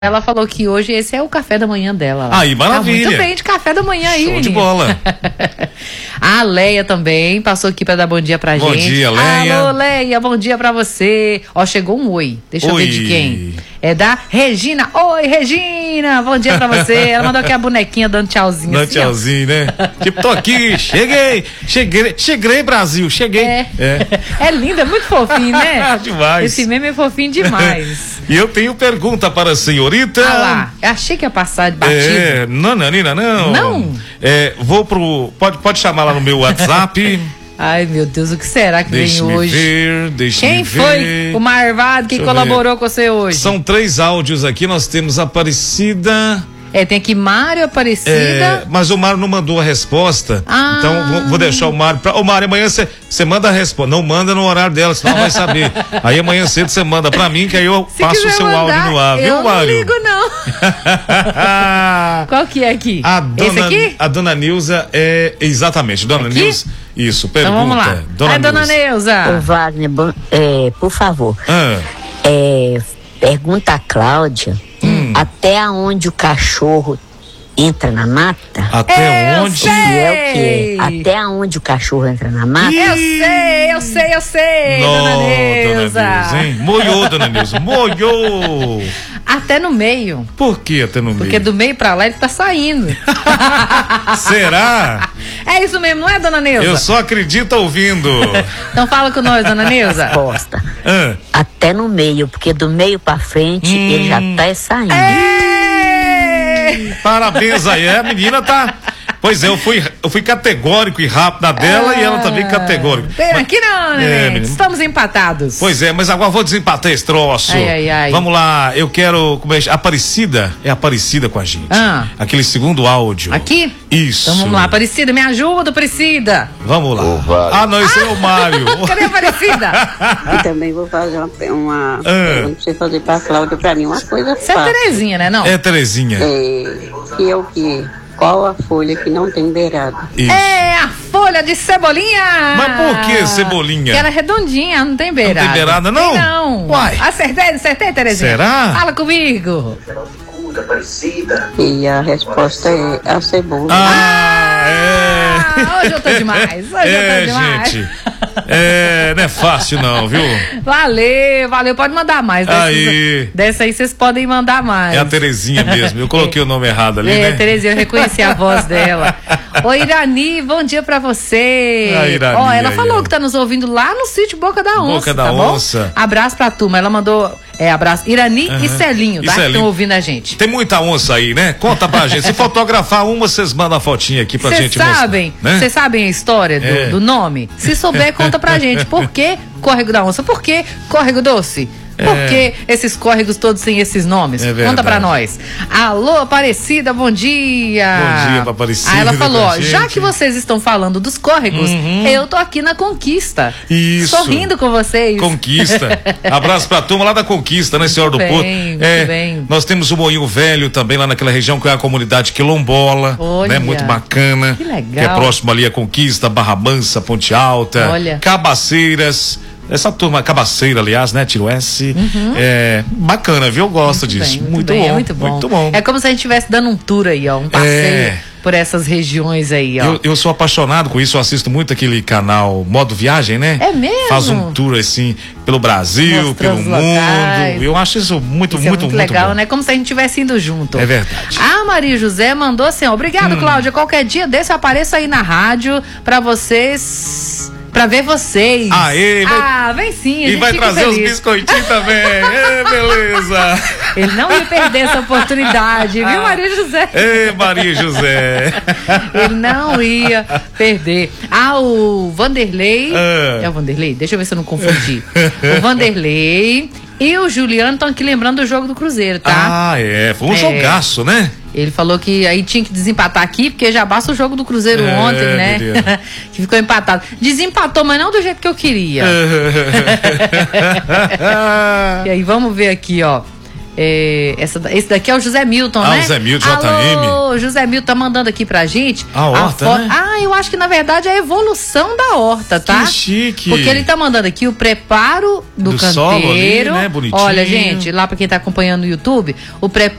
Ela falou que hoje esse é o café da manhã dela. Aí, maravilha. Tá muito bem de café da manhã aí, Show de bola. A Leia também passou aqui pra dar bom dia pra gente. Bom dia, Leia. Alô, Leia, bom dia pra você. Ó, chegou um oi. Deixa eu ver de quem. É da Regina. Oi, Regina, bom dia pra você. Ela mandou aqui a bonequinha dando tchauzinho. Dando assim, tchauzinho, né? Tipo, tô aqui, cheguei, Brasil, cheguei. É lindo, é muito fofinho, né? Demais. Esse meme é fofinho demais. E eu tenho pergunta para a senhorita. Ah lá, eu achei que ia passar de batido. Não. Não? Vou pro. Pode chamar lá no meu WhatsApp. Ai, meu Deus, o que será que vem hoje? Quem foi o Marvado que colaborou com você hoje? São 3 áudios aqui, nós temos Aparecida. Tem aqui Mário, Aparecida. Mas o Mário não mandou a resposta. Então vou deixar o Mário pra. Ô, Mário, amanhã você manda a resposta. Não manda no horário dela, senão ela vai saber. Aí amanhã cedo você manda pra mim, que aí eu passo o seu áudio no ar, viu, Mário? Eu não ligo, não. Qual que é aqui? Esse aqui? A dona Nilza exatamente, dona aqui? Nilza. Isso, pergunta. Então vamos lá. Dona Neuza. Ô, Wagner, por favor. Pergunta a Cláudia. Até onde o cachorro entra na mata? Até onde? Sei. É o quê? Até onde o cachorro entra na mata? Eu sei, dona Neuza. Hein? Moiou, dona Neuza, moiou. Até no meio. Por que até no meio? Porque do meio pra lá ele tá saindo. Será? É isso mesmo, não é, dona Neuza? Eu só acredito ouvindo. Então fala com nós, dona Neuza. Resposta. Até no meio, porque do meio pra frente ele já tá saindo. Parabéns aí, a menina tá. Pois é, eu fui categórico e rápido na dela e ela também categórica. Aqui não, né? Estamos empatados. Pois é, mas agora vou desempatar esse troço. Ai. Vamos lá, eu quero. Aparecida com a gente. Aquele segundo áudio. Aqui? Isso. Então vamos lá, Aparecida, me ajuda, Aparecida. Vamos lá. Não, esse é o Mário. Cadê a Aparecida? E também vou fazer uma pergunta pra você fazer pra Cláudia, pra mim, uma coisa Você é Terezinha, né, não? É Terezinha. Que é o quê? Qual a folha que não tem beirada? Isso. É a folha de cebolinha. Mas por que cebolinha? Que ela é redondinha, não tem beirada. Não tem beirada, não? Não. Uai. Acertei, Terezinha. Será? Fala comigo. E a resposta é a cebola. Hoje eu tô demais. Gente. Não é fácil não, viu? Valeu. Pode mandar mais. Dessa aí vocês podem mandar mais. É a Terezinha mesmo. Eu coloquei o nome errado ali, né? Terezinha, eu reconheci a voz dela. Oi, Irani, bom dia pra você. Irani, ela falou que tá nos ouvindo lá no sítio Boca da Onça. Boca da Onça. Bom? Abraço pra turma. Ela mandou abraço. Irani e Celinho, tá? Que estão ouvindo a gente. Tem muita onça aí, né? Conta pra gente. Se fotografar uma, vocês mandam a fotinha aqui pra gente mostrar. Vocês sabem a história do nome? Se souber, conta pra gente. Por que Córrego da Onça? Por que Córrego Doce? Por que esses córregos todos têm esses nomes? Conta pra nós. Alô, Aparecida, bom dia. Bom dia, Aparecida. Aí ela falou, já que vocês estão falando dos córregos, eu tô aqui na Conquista. Isso. Sorrindo com vocês. Conquista. Abraço pra turma lá da Conquista, né, Senhora do Porto? Muito bem. Nós temos o Moinho Velho também lá naquela região que é a comunidade quilombola. Olha, né? Muito bacana. Que legal. Que é próximo ali a Conquista, Barra Mansa, Ponte Alta. Olha. Cabaceiras. Essa turma, Cabaceira, aliás, né? Tiro S. Bacana, viu? Eu gosto disso. Muito bom. É muito bom. É como se a gente estivesse dando um tour aí, ó. Um passeio por essas regiões aí, ó. Eu sou apaixonado com isso. Eu assisto muito aquele canal Modo Viagem, né? É mesmo? Faz um tour, assim, pelo Brasil, Mostrando pelo mundo. Eu acho isso muito legal, bom. né? Como se a gente estivesse indo junto. É verdade. A Maria José mandou assim, ó. Obrigado, Cláudia. Qualquer dia desse eu apareço aí na rádio pra vocês... Pra ver vocês. Vem sim. E vai trazer os biscoitinhos também. Beleza. Ele não ia perder essa oportunidade, viu, Maria José? Maria José. Ele não ia perder. O Vanderlei. É o Vanderlei? Deixa eu ver se eu não confundi. O Vanderlei e o Juliano estão aqui lembrando do jogo do Cruzeiro, tá? Foi um jogaço, né? Ele falou que aí tinha que desempatar aqui, porque já basta o jogo do Cruzeiro ontem, né? Que ficou empatado. Desempatou, mas não do jeito que eu queria. E aí, vamos ver aqui, ó. Esse daqui é o José Milton, né? O José Milton, JM. O José Milton tá mandando aqui pra gente. A horta, né? Eu acho que na verdade é a evolução da horta, tá? Que chique. Porque ele tá mandando aqui o preparo do canteiro. Solo ali, né? Bonitinho. Olha, gente, lá pra quem tá acompanhando no YouTube, o preparo